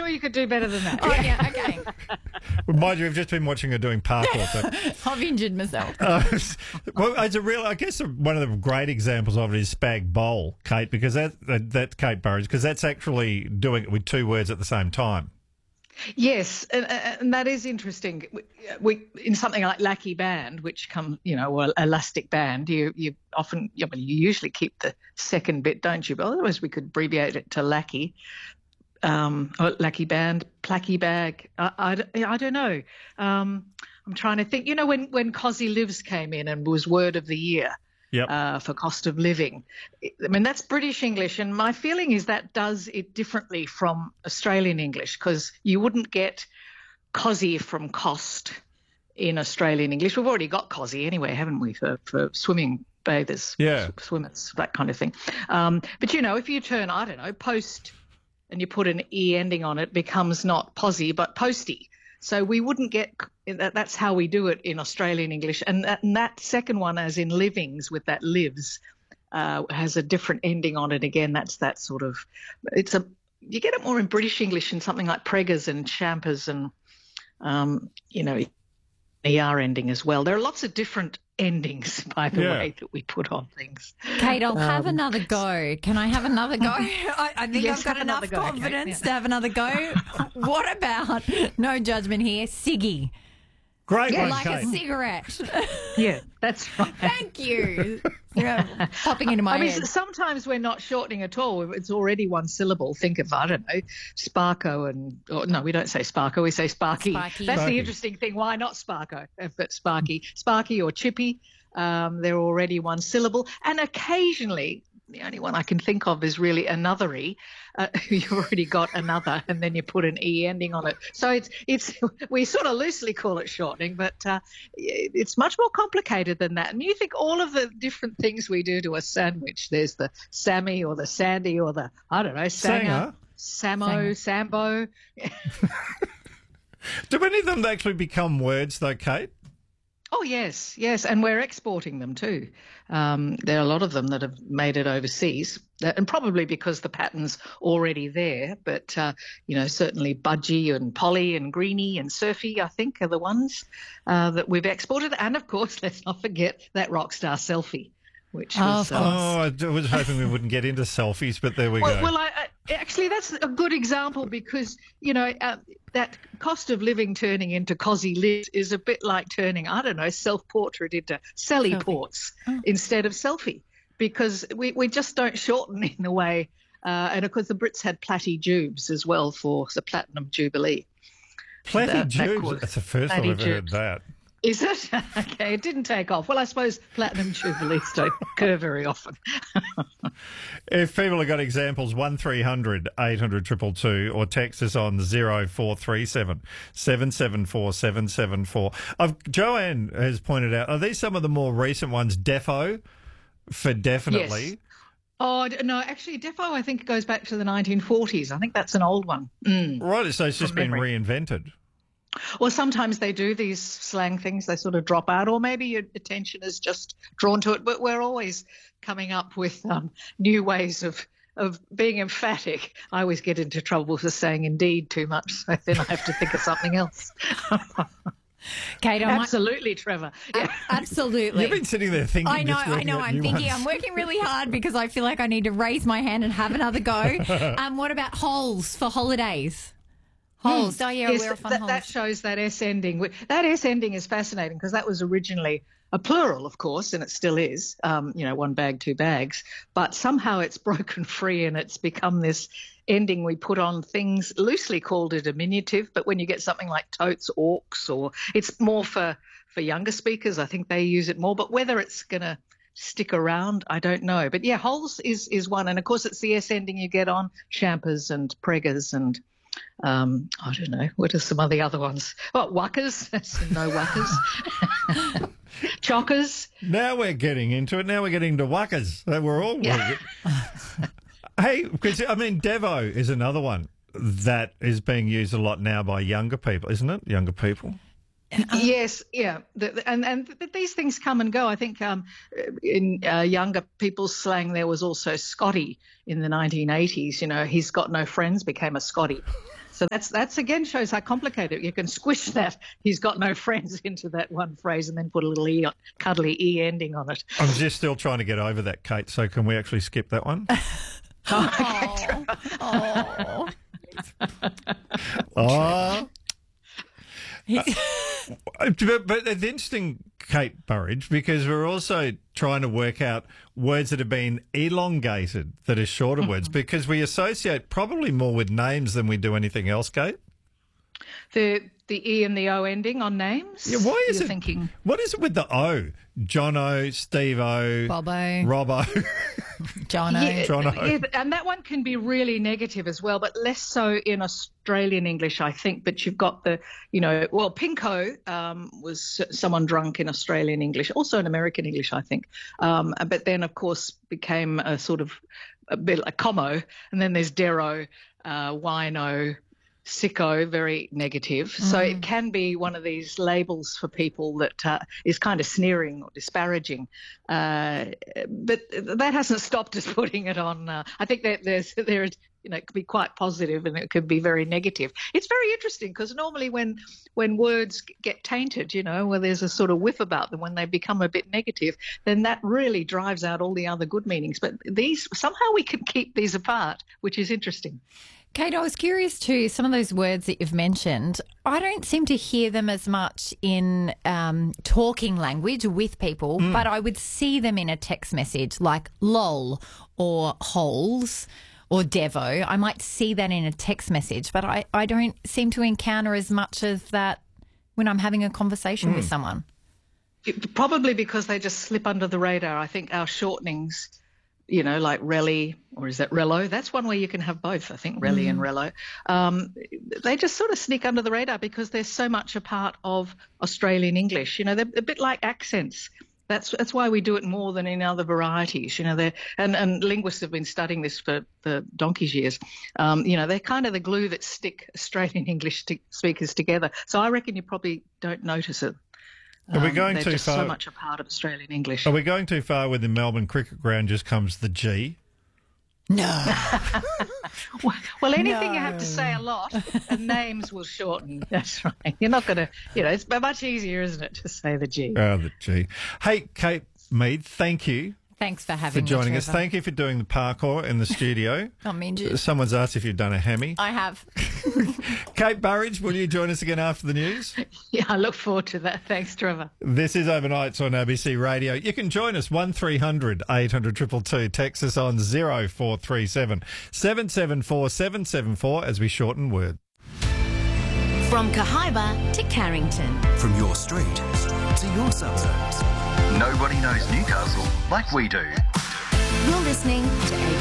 sure you could do better than that. Oh, yeah, okay. Mind you, we've just been watching her doing parkour. So. I've injured myself. Well, it's I guess one of the great examples of it is Spag Bowl, Kate, because that's Kate Burridge, because that's actually doing it with two words at the same time. Yes, and that is interesting. We in something like Lackey Band, which or Elastic Band, you often, you usually keep the second bit, don't you? But otherwise we could abbreviate it to Lackey. Or Lackey Band, Placky Bag. I don't know. I'm trying to think. When Cosy Lives came in and was word of the year. Yep. For cost of living. I mean, that's British English, and my feeling is that does it differently from Australian English, because you wouldn't get cosy from cost in Australian English. We've already got cosy anyway, haven't we, for swimming bathers, swimmers, that kind of thing. But, if you turn, I don't know, post and you put an E ending on it, becomes not posy but posty. So we wouldn't get that. That's how we do it in Australian English. And that second one, as in livings with that lives, has a different ending on it. Again, that's that sort of, you get it more in British English in something like preggers and champers and, ER ending as well. There are lots of different endings, by the way, that we put on things. Kate, I'll have another go. Can I have another go? I think I've got enough confidence to have another go. What about, no judgment here, ciggy? Great one, like Kate. a cigarette. Yeah, that's right. Thank you. Popping into my head. Sometimes we're not shortening at all. It's already one syllable. Think of, I don't know, Sparko no, we don't say Sparko, we say Sparky. That's the interesting thing. Why not Sparko, but Sparky? Sparky or Chippy, they're already one syllable. And occasionally, the only one I can think of is really anothery. You've already got another, and then you put an E ending on it. So it's we sort of loosely call it shortening, but it's much more complicated than that. And you think all of the different things we do to a sandwich, there's the Sammy or the Sandy or the, I don't know, Sanger, Samo, Sambo. Do any of them actually become words though, Kate? Oh, yes, and we're exporting them too. There are a lot of them that have made it overseas, and probably because the pattern's already there. But, certainly Budgie and Polly and Greenie and Surfy, I think, are the ones that we've exported. And, of course, let's not forget that rock star Selfie. Which was, I was hoping we wouldn't get into selfies, but there we go. Well, actually, that's a good example because, that cost of living turning into cosy lives is a bit like turning, I don't know, self-portrait into Sally Ports instead of selfie, because we just don't shorten in the way. And, of course, the Brits had Platty Jubes as well for the Platinum Jubilee. Platty Jubes? That's the first I've ever heard that. Is it? Okay, it didn't take off. Well, I suppose Platinum Jubilees don't occur very often. If people have got examples, 1300 800 222 or text us on 0437 774 774. Joanne has pointed out, are these some of the more recent ones? Defo for definitely. Yes. Oh, no, actually, Defo, I think, goes back to the 1940s. I think that's an old one. Right, so it's just been reinvented. Well, sometimes they do these slang things, they sort of drop out, or maybe your attention is just drawn to it. But we're always coming up with new ways of being emphatic. I always get into trouble for saying indeed too much, so then I have to think of something else. Kate, absolutely, Trevor. Yeah. Absolutely. You've been sitting there thinking. I know. I'm thinking. I'm working really hard because I feel like I need to raise my hand and have another go. What about holes for holidays? Holes. Oh, yeah, we're off on holes. That shows that S ending. That S ending is fascinating because that was originally a plural, of course, and it still is, one bag, two bags. But somehow it's broken free and it's become this ending we put on things, loosely called a diminutive. But when you get something like totes, orcs, or it's more for younger speakers, I think they use it more. But whether it's going to stick around, I don't know. But, yeah, holes is one. And, of course, it's the S ending you get on champers and preggers and I don't know. What are some of the other ones? Wuckers. No wuckers. Chockers. Now we're getting into it. Now we're getting to wuckers. We're all... Yeah. Hey, because, Devo is another one that is being used a lot now by younger people, isn't it? Younger people. Yes, yeah, and these things come and go. I think in younger people's slang, there was also Scotty in the 1980s. You know, he's got no friends became a Scotty. So that's again shows how complicated. You can squish that "he's got no friends" into that one phrase and then put a little cuddly e ending on it. I'm just still trying to get over that, Kate. So can we actually skip that one? Oh. Oh. But it's interesting, Kate Burridge, because we're also trying to work out words that have been elongated, that are shorter words, because we associate probably more with names than we do anything else, Kate. The E and the O ending on names? Yeah, why is You're it? Thinking... What is it with the O? Jono, Steve-O, Bobbo, Robbo, Jono. Yeah, Jono. yeah, and that one can be really negative as well, but less so in Australian English, I think. But you've got Pinko was someone drunk in Australian English, also in American English, I think. But then, of course, became a sort of a bit like Como, and then there's Dero, Wino, Sicko, very negative. So it can be one of these labels for people that is kind of sneering or disparaging. But that hasn't stopped us putting it on. I think that there's it could be quite positive and it could be very negative. It's very interesting because normally when words get tainted, where there's a sort of whiff about them, when they become a bit negative, then that really drives out all the other good meanings. But these, somehow we can keep these apart, which is interesting. Kate, I was curious too, some of those words that you've mentioned, I don't seem to hear them as much in talking language with people, but I would see them in a text message like lol or holes or devo. I might see that in a text message, but I don't seem to encounter as much of that when I'm having a conversation with someone. Probably because they just slip under the radar. I think our shortenings, like Relly, or is that Rello? That's one where you can have both, I think, Relly and Rello. They just sort of sneak under the radar because they're so much a part of Australian English. They're a bit like accents. That's why we do it more than in other varieties. And linguists have been studying this for donkey's years. They're kind of the glue that stick Australian English speakers together. So I reckon you probably don't notice it. Are we going they're too just far? So much a part of Australian English. Are we going too far with the Melbourne Cricket Ground just comes the G? No. Well, anything you have to say a lot, and names will shorten. That's right. You're not going to, it's much easier, isn't it, to say the G? Oh, the G. Hey, Kate Mead, thank you. Thanks for having for joining me, us. Trevor. Thank you for doing the parkour in the studio. I mean, just... Someone's asked if you've done a hammy. I have. Kate Burridge, will you join us again after the news? Yeah, I look forward to that. Thanks, Trevor. This is Overnights on ABC Radio. You can join us 1300 800 222. Text us on 0437 774 774 as we shorten words. From Cahaiba to Carrington. From your street to your suburbs. Nobody knows Newcastle like we do. You're listening to